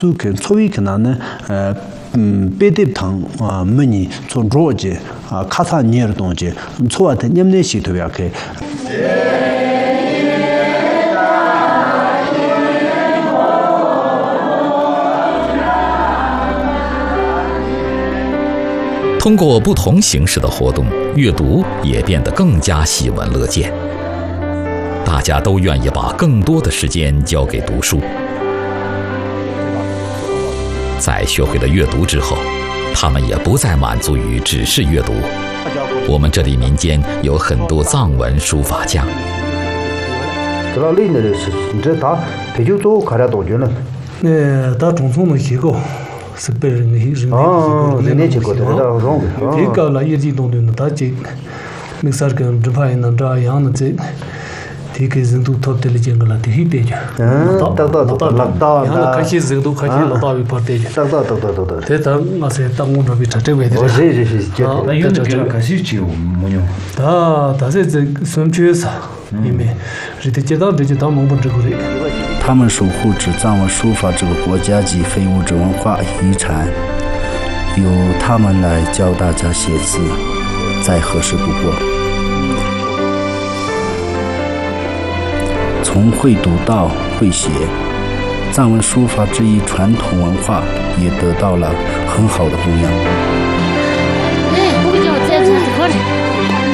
그 소위 그나는 배대탕 문이 존로지 카사 니르동지 소한테 냠내시 도약해 通过不同形式的活动，阅读也变得更加喜闻乐见。大家都愿意把更多的时间交给读书。在学会了阅读之后，他们也不再满足于只是阅读。我们这里民间有很多藏文书法家。 他种种的结构。 是被人的结构的，这个了也是东东的，他这那啥个这派那这样的这，这个人都讨得了这个了，这一点就，然后开始人都开始老大一块的，这当我是当我这边这边的， 那有的别开始就没有， 他是这算确实，因为是的，这就当蒙本这个的。 他们守护着藏文书法这个国家级非物质文化遗产，由他们来教大家写字，再合适不过。从会读到会写，藏文书法这一传统文化也得到了很好的弘扬。 哎，我给你讲，这是好的。